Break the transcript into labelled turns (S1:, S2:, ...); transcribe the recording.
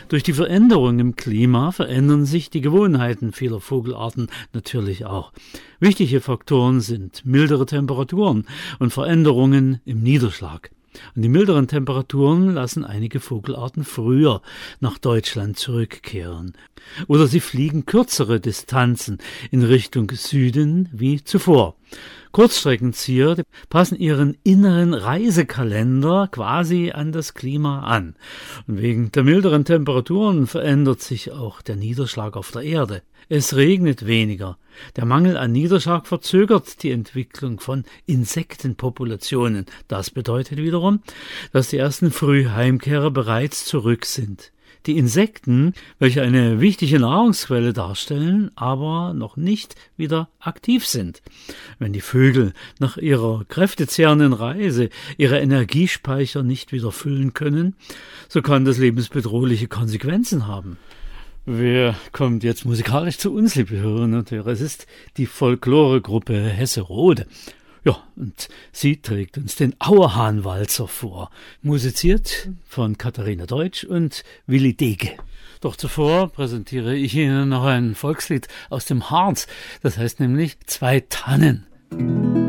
S1: Durch die Veränderung im Klima verändern sich die Gewohnheiten vieler Vogelarten natürlich auch. Wichtige Faktoren sind mildere Temperaturen und Veränderungen im Niederschlag. Und die milderen Temperaturen lassen einige Vogelarten früher nach Deutschland zurückkehren. Oder sie fliegen kürzere Distanzen in Richtung Süden wie zuvor. Kurzstreckenzieher passen ihren inneren Reisekalender quasi an das Klima an. Und wegen der milderen Temperaturen verändert sich auch der Niederschlag auf der Erde. Es regnet weniger. Der Mangel an Niederschlag verzögert die Entwicklung von Insektenpopulationen. Das bedeutet wiederum, dass die ersten Frühheimkehrer bereits zurück sind. Die Insekten, welche eine wichtige Nahrungsquelle darstellen, aber noch nicht wieder aktiv sind. Wenn die Vögel nach ihrer kräftezehrenden Reise ihre Energiespeicher nicht wieder füllen können, so kann das lebensbedrohliche Konsequenzen haben. Wer kommt jetzt musikalisch zu uns, liebe Hörerinnen und Hörer? Es ist die Folkloregruppe Hesse-Rode. Ja, und sie trägt uns den Auerhahnwalzer vor, musiziert von Katharina Deutsch und Willi Dege. Doch zuvor präsentiere ich Ihnen noch ein Volkslied aus dem Harz, das heißt nämlich Zwei Tannen.